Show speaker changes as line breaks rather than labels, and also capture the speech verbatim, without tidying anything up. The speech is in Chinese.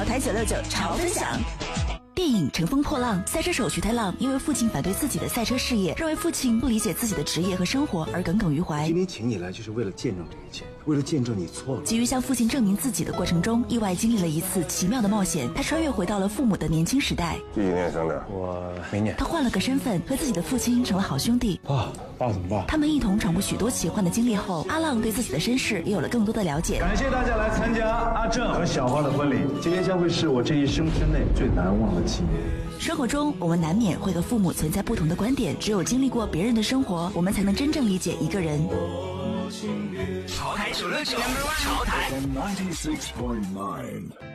潮台九六九潮分享。电影《乘风破浪》，赛车手徐太浪因为父亲反对自己的赛车事业，认为父亲不理解自己的职业和生活而耿耿于怀。
今天请你来就是为了见证这一切，为了见证你错了。
急于向父亲证明自己的过程中，意外经历了一次奇妙的冒险。他穿越回到了父母的年轻时代。
几几年生的？
我明年。
他换了个身份，和自己的父亲成了好兄弟。
爸，爸怎么办？
他们一同闯过许多奇幻的经历后，阿浪对自己的身世也有了更多的了解。
感谢大家来参加阿正和小花的婚礼，今天将会是我这一生之内最难忘的纪念。
生活中，我们难免会和父母存在不同的观点，只有经历过别人的生活，我们才能真正理解一个人。
潮台九六九，潮台。